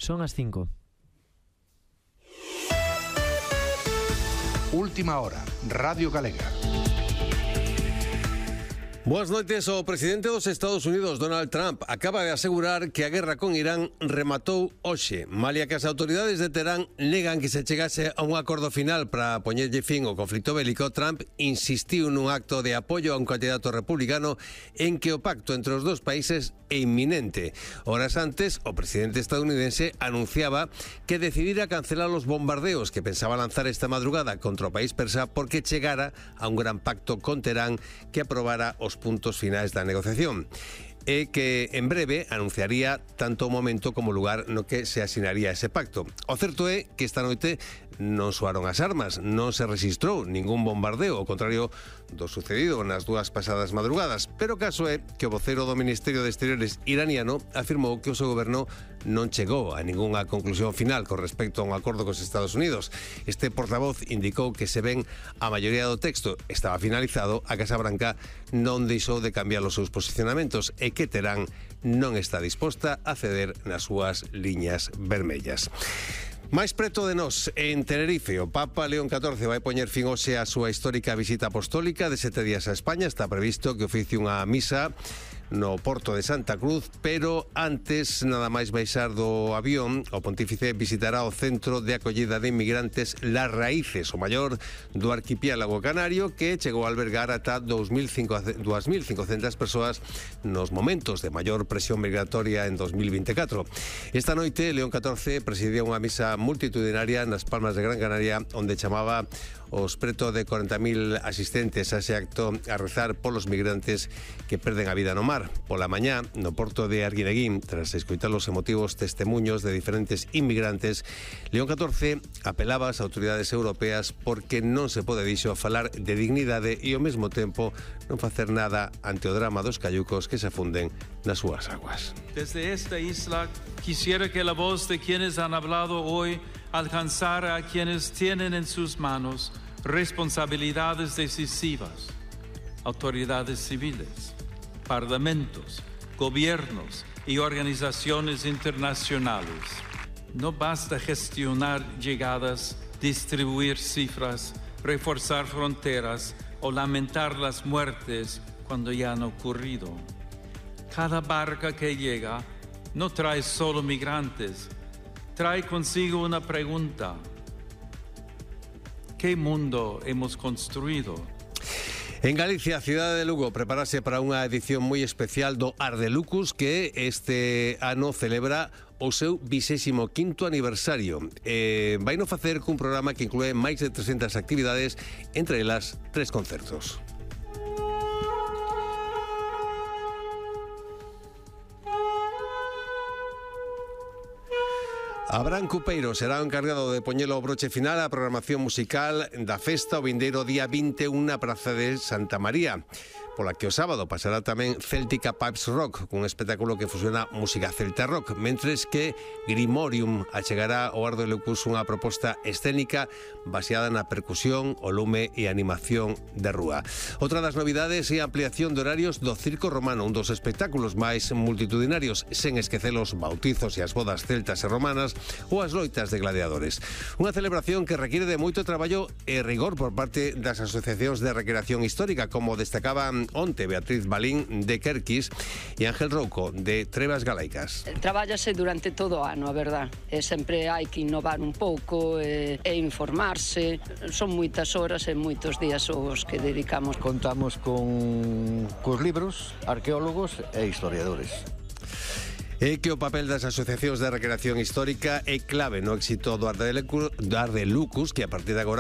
Son as 5. Última hora, Radio Galega. Boas noites. O presidente dos Estados Unidos, Donald Trump, acaba de asegurar que a guerra con Irán rematou hoxe, malia que as autoridades de Teherán negan que se chegase a un acordo final para poñerlle fin ao conflito bélico. Trump insistiu nun acto de apoio a un candidato republicano en que o pacto entre os dos países é inminente. Horas antes, o presidente estadounidense anunciaba que decidira cancelar os bombardeos que pensaba lanzar esta madrugada contra o país persa porque chegara a un gran pacto con Teherán que aprobara os puntos finais da negociación e que en breve anunciaría tanto o momento como o lugar no que se asinaría ese pacto. O certo é que esta noite non soaron as armas, non se rexistrou ningún bombardeo, ao contrario do sucedido nas dúas pasadas madrugadas, pero o caso é que o vocero do Ministerio de Exteriores iraniano afirmou que o seu goberno non chegou a ningunha conclusión final con respecto a un acordo cos Estados Unidos. Este portavoz indicou que se ven a maioría do texto estaba finalizado, a Casa Branca non deixou de cambiar os seus posicionamentos e que Teherán non está disposta a ceder nas súas liñas vermellas. Máis preto de nós, en Tenerife, o Papa León XIV vai poñer fin hoxe a súa histórica visita apostólica de 7 días a España. Está previsto que oficie unha misa no Porto de Santa Cruz, pero antes, nada máis baixar do avión, o pontífice visitará o Centro de Acollida de Inmigrantes Las Raíces, o maior do arquipiélago canario, que chegou a albergar ata 2.500 persoas nos momentos de maior presión migratoria en 2024. Esta noite, León XIV presidía unha misa multitudinaria nas Palmas de Gran Canaria, onde chamaba os preto de 40.000 asistentes a ese acto a rezar polos migrantes que perden a vida no mar. Pola mañá, no porto de Arguineguín, tras escoitar os emotivos testemuños de diferentes inmigrantes, León XIV apelaba ás autoridades europeas porque non se pode, dixo, falar de dignidade e ao mesmo tempo non facer nada ante o drama dos cayucos que se funden nas súas aguas. Desde esta isla quisiera que la voz de quienes han hablado hoy alcanzara a quienes tienen en sus manos responsabilidades decisivas, autoridades civiles, parlamentos, gobiernos y organizaciones internacionales. No basta gestionar llegadas, distribuir cifras, reforzar fronteras o lamentar las muertes cuando ya han ocurrido. Cada barca que llega no trae solo migrantes, trae consigo una pregunta: ¿qué mundo hemos construido? En Galicia, a cidade de Lugo prepárase para unha edición moi especial do Ardelucus, que este ano celebra o seu 25º aniversario. Vaino facer cun programa que inclúe máis de 300 actividades, entre elas 3 concertos. Abraham Cupeiro será o encargado de poñelo ao broche final á programación musical da festa o vindeiro día 21 na Praza de Santa María, pola que o sábado pasará tamén Celtica Pipes Rock, cun espectáculo que fusiona música celta rock, mentres que Grimorium achegará ao Ardelucus unha proposta escénica baseada na percusión, o lume e animación de rúa. Outra das novidades é a ampliación de horarios do Circo Romano, un dos espectáculos máis multitudinarios, sen esquecer os bautizos e as bodas celtas e romanas ou as loitas de gladiadores. Unha celebración que requiere de moito traballo e rigor por parte das asociacións de recreación histórica, como destacaban onte Beatriz Balín de Querquis e Ángel Rouco de Trevas Galaicas. Trabállase durante todo o ano, a verdad. Sempre hai que innovar un pouco e informarse. Son moitas horas e moitos días os que dedicamos. Contamos cos libros, arqueólogos e historiadores. É que o papel das asociacións de recreación histórica é clave no éxito do Ardelucus, que a partir de agora